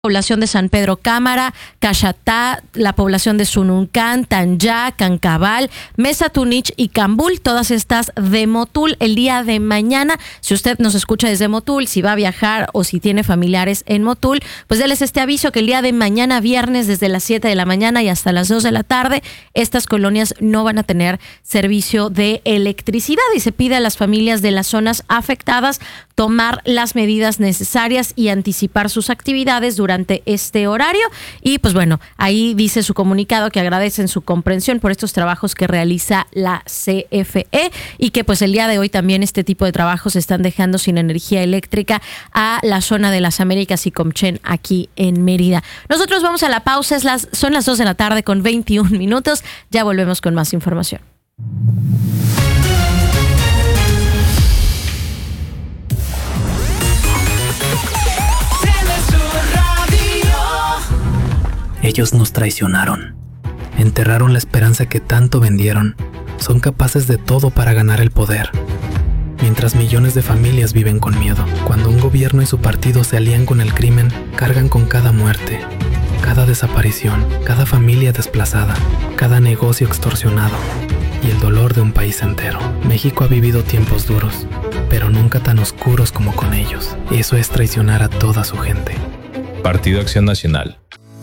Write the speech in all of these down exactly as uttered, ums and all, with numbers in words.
población de San Pedro Cámara, Caxatá, la población de Sununcán, Tanyá, Cancabal, Mesa Tunich y Cambul, todas estas de Motul el día de mañana. Si usted nos escucha desde Motul, si va a viajar o si tiene familiares en Motul, pues déles este aviso que el día de mañana, viernes, desde las siete de la mañana y hasta las dos de la tarde, estas colonias no van a tener servicio de electricidad y se pide a las familias de las zonas afectadas tomar las medidas necesarias y anticipar sus actividades durante este horario. Y pues bueno, ahí dice su comunicado que agradecen su comprensión por estos trabajos que realiza la C F E y que pues el día de hoy también este tipo de trabajos están dejando sin energía eléctrica a la zona de las Américas y Comchén aquí en Mérida. Nosotros vamos a la pausa, es las, son las dos de la tarde con veintiún minutos. Ya volvemos con más información. Ellos nos traicionaron, enterraron la esperanza que tanto vendieron, son capaces de todo para ganar el poder. Mientras millones de familias viven con miedo, cuando un gobierno y su partido se alían con el crimen, cargan con cada muerte, cada desaparición, cada familia desplazada, cada negocio extorsionado y el dolor de un país entero. México ha vivido tiempos duros, pero nunca tan oscuros como con ellos. Eso es traicionar a toda su gente. Partido Acción Nacional.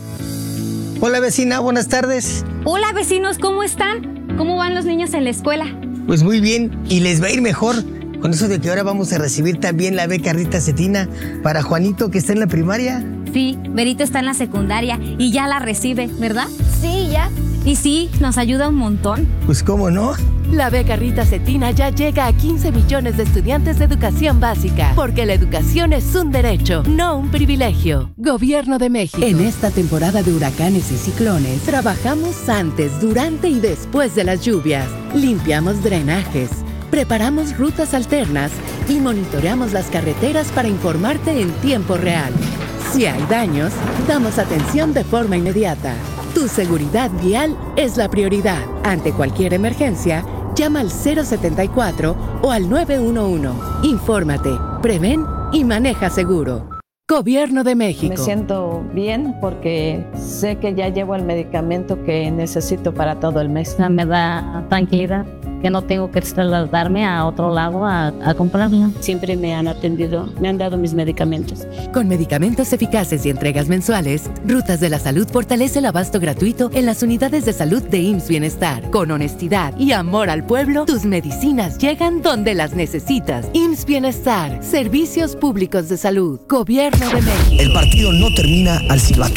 Hola vecina, buenas tardes. Hola vecinos, ¿cómo están? ¿Cómo van los niños en la escuela? Pues muy bien, y les va a ir mejor con eso de que ahora vamos a recibir también la beca Rita Cetina para Juanito, que está en la primaria. Sí, Berito está en la secundaria y ya la recibe, ¿verdad? Sí, ya. Y sí, nos ayuda un montón. Pues cómo no. La beca Rita Cetina ya llega a quince millones de estudiantes de educación básica, porque la educación es un derecho, no un privilegio. Gobierno de México. En esta temporada de huracanes y ciclones, trabajamos antes, durante y después de las lluvias. Limpiamos drenajes, preparamos rutas alternas y monitoreamos las carreteras para informarte en tiempo real. Si hay daños, damos atención de forma inmediata. Tu seguridad vial es la prioridad. Ante cualquier emergencia, llama al cero setenta y cuatro o al nueve uno uno. Infórmate, prevén y maneja seguro. Gobierno de México. Me siento bien porque sé que ya llevo el medicamento que necesito para todo el mes. Me da tranquilidad que no tengo que trasladarme a otro lado a, a comprarlo. Siempre me han atendido, me han dado mis medicamentos. Con medicamentos eficaces y entregas mensuales, Rutas de la Salud fortalece el abasto gratuito en las unidades de salud de I M S S Bienestar. Con honestidad y amor al pueblo, tus medicinas llegan donde las necesitas. I M S S Bienestar, Servicios Públicos de Salud, Gobierno de México. El partido no termina al silbato.